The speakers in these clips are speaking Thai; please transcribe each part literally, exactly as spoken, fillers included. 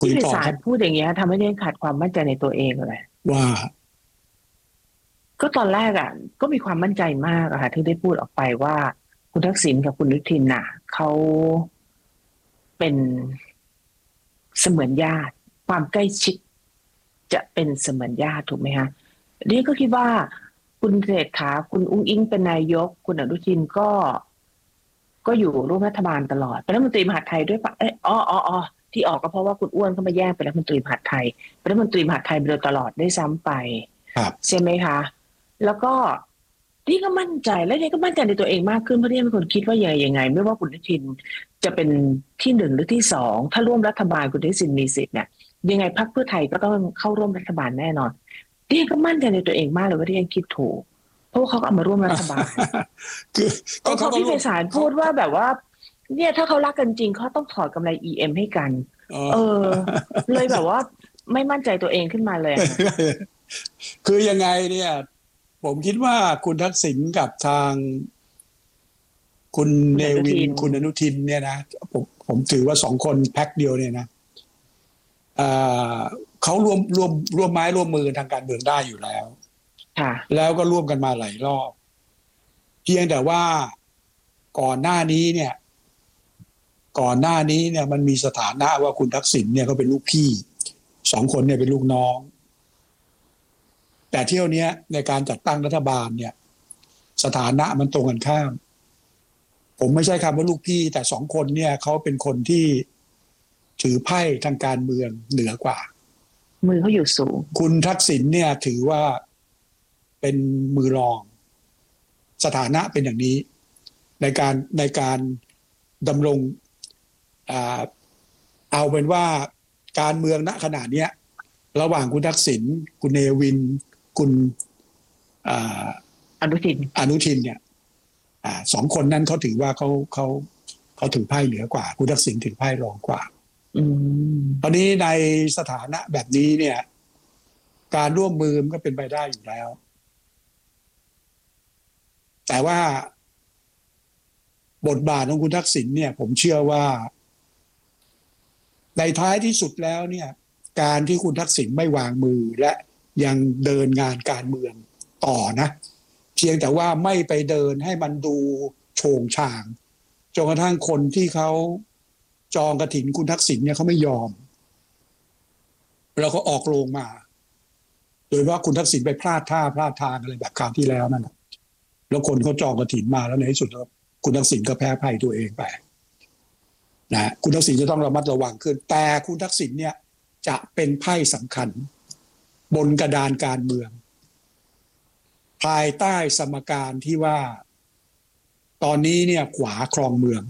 ที่ไพต่อศาครับลพูดอย่างเงี้ยทำให้เรื่องขาดความมั่นใจในตัวเองเลยว่าก็ตอนแรกอ่ะก็มีความมั่นใจมากอะค่ะที่ได้พูดออกไปว่าคุณทักษิณกับคุณอนุทินน่ะเขาเป็นเสมือนญาติความใกล้ชิดจะเป็นเสมือนญาติถูกไหมคะนี่ก็คิดว่าคุณเศรษฐาคุณอุ้งอิงเป็นนายกคุณอนุทินก็ก็อยู่ร่วมรัฐบาลตลอดเป็นรัฐมนตรีมหาดไทยด้วยปะเอออ๋ออ๋ออ๋อที่ออกก็เพราะว่าคุณอ้วนเข้ามาแย่งเป็นรัฐมนตรีมหาดไทยเป็นรัฐมนตรีมหาดไทยมาโดยตลอดได้ซ้ำไปครับใช่ไหมคะแล้วก็นี่ก็มั่นใจและนี่ก็มั่นใจในตัวเองมากขึ้นเพราะนี่เป็นคนคิดว่ายังไงยังไงไม่ว่าคุณอนุทินจะเป็นที่หนึ่งหรือที่สองถ้าร่วมรัฐบาลคุณทักษิณมีสิทธิ์เนี่ยยังไงพรรคเพื่อไทยก็ต้องเข้าร่วมรัฐบาลแน่นอนนี่ก็มั่นใจในตัวเองมากเลยว่าที่ยังคิดถูกเพราะว่าเขาก็เอามาร่วมรัฐบาลคือเออก็พอพี่ไพเขาก็ร่วมศาลเขาพูดว่าแบบว่าเนี่ยถ้าเขารักกันจริงเขาต้องถอดกำไร อี เอ็ม ให้กันอ๋อเออเลยแบบว่าไม่มั่นใจตัวเองขึ้นมาเลยค่ะคือยังไงเนี่ยผมคิดว่าคุณทักษิณกับทางคุณคุณเนวินอนุทินคุณอนุทินเนี่ยนะผมผมถือว่าสองคนแพ็คเดียวเนี่ยนะเอ่อเขาร่วมร่วมร่วมไม้ร่วมมือทางการเมืองได้อยู่แล้วค่ะแล้วก็ร่วมกันมาหลายรอบเพียงแต่ว่าก่อนหน้านี้เนี่ยก่อนหน้านี้เนี่ยมันมีสถานะว่าคุณทักษิณเนี่ยเขาเป็นลูกพี่สองคนเนี่ยเป็นลูกน้องแต่เที่ยวนี้ในการจัดตั้งรัฐบาลเนี่ยสถานะมันตรงกันข้ามผมไม่ใช่คำว่าลูกพี่แต่สองคนเนี่ยเขาเป็นคนที่ถือไพ่ทางการเมืองเหนือกว่ามือเขาอยู่สูงคุณทักษิณเนี่ยถือว่าเป็นมือรองสถานะเป็นอย่างนี้ในการในการดำรงเอาเป็นว่าการเมืองณขณะนี้ระหว่างคุณทักษิณคุณเนวินคุณอนุทินอนุทินเนี่ยสองคนนั้นเขาถือว่าเขาเขาเขาถือไพ่เหนือกว่าคุณทักษิณถือไพ่รองกว่าตอนนี้ในสถานะแบบนี้เนี่ยการร่วมมือมันก็เป็นไปได้อยู่แล้วแต่ว่าบทบาทของคุณทักษิณเนี่ยผมเชื่อว่าในท้ายที่สุดแล้วเนี่ยการที่คุณทักษิณไม่วางมือและยังเดินงานการเมืองต่อนะเพียงแต่ว่าไม่ไปเดินให้มันดูโฉงฉางจนกระทั่งคนที่เขาจองกฐินคุณทักษิณเนี่ยเขาไม่ยอมแล้วเขาออกโรงมาโดยว่าคุณทักษิณไปพลาดท่าพลาดทางอะไรแบบคราวที่แล้วนั่นแล้วคนเขาจองกฐินมาแล้วในที่สุดแล้วคุณทักษิณก็แพ้ภัยตัวเองไปนะคุณทักษิณจะต้องระมัดระวังขึ้นแต่คุณทักษิณเนี่ยจะเป็นไพ่สำคัญบนกระดานการเมืองภายใต้สมการที่ว่าตอนนี้เนี่ยขวาครองเมือง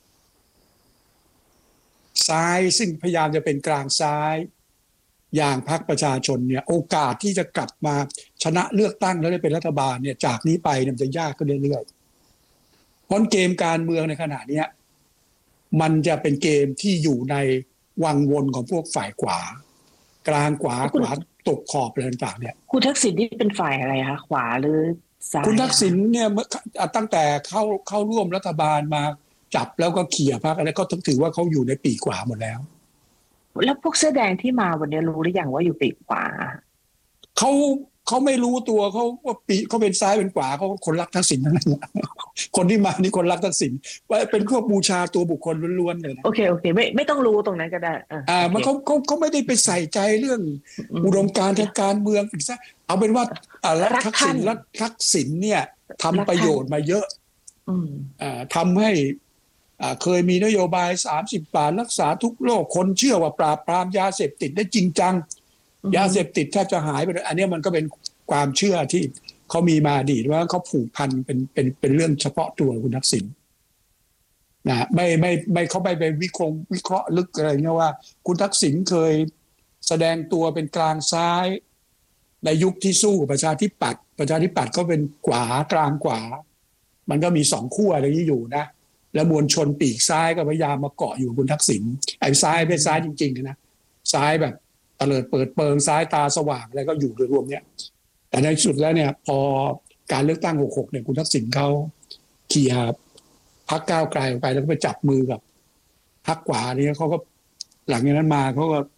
ซ้ายซึ่งพยายามจะเป็นกลางซ้ายอย่างพรรคประชาชนเนี่ยโอกาสที่จะกลับมาชนะเลือกตั้งแล้วได้เป็นรัฐบาลเนี่ยจากนี้ไปเนี่ยจะยากขึ้นเรื่อยๆเพราะเกมการเมืองในขณะนี้มันจะเป็นเกมที่อยู่ในวังวนของพวกฝ่ายขวากลางขวาขวาตกขอบอะไรต่างๆเนี่ยคุณทักษิณที่เป็นฝ่ายอะไรคะขวาหรือซ้ายคุณทักษิณเนี่ยตั้งแต่เข้าเข้าร่วมรัฐบาลมาจับแล้วก็เขี่ยพรรคอะไรก็ถือว่าเขาอยู่ในปีกขวาหมดแล้วแล้วพวกเสื้อแดงที่มาวันนี้รู้หรือยังว่าอยู่ปีกขวาเขาเขาไม่รู้ตัวเขาว่าปีเขาเป็นซ้ายเป็นขวาเขาคนรักทักษิณทั้งนั้นคนที่มานี่คนรักทักษิณว่าเป็นพวกบูชาตัวบุคคลล้วนๆเลยนะโอเคโอเคไม่ไม่ต้องรู้ตรงนั้นก็ได้อ่ามันเขาเขาเขาไม่ได้ไปใส่ใจเรื่องอุดมการณ์ทางการเมืองอีกซะเอาเป็นว่ารัฐทักษิณรัฐทักษิณเนี่ยทำประโยชน์มาเยอะอ่าทำให้อ่าเคยมีนโยบายสามสิบบาทรักษาทุกโรคคนเชื่อว่าปราบปรามยาเสพติดได้จริงจังยาเสพติดแทบจะหายไปเลยอันนี้มันก็เป็นความเชื่อที่เขามีมาอดีตว่าเขาผูกพันเป็นเป็นเป็นเรื่องเฉพาะตัวคุณทักษิณนะไม่ไม่ไม่เขาไปไปวิเคราะห์วิเคราะห์ลึกอะไรเงี้ยว่าคุณทักษิณเคยแสดงตัวเป็นกลางซ้ายในยุคที่สู้กับประชาธิปัตย์ประชาธิปัตย์ก็เป็นขวากลางขวามันก็มีสองขั้วอะไรนี้อยู่นะแล้วมวลชนปีกซ้ายก็พยายามมาเกาะอยู่คุณทักษิณไอ้ซ้ายเป็นซ้ายจริงๆนะซ้ายแบบเตลิดเปิดเปิงซ้ายตาสว่างอะไรก็อยู่โดยรวมเนี่ยแต่ในสุดแล้วเนี่ยพอการเลือกตั้งหกสิบหกเนี่ยคุณทักษิณเขาเขี่ยพรรคก้าวไกลออกไปแล้วก็ไปจับมือกับพรรคขวาเนี่ยเขาก็หลังจากนั้นมาเขาก็